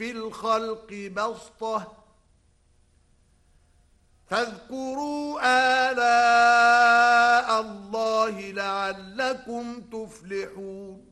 في الخلق بسطة فاذكروا آلاء الله لعلكم تفلحون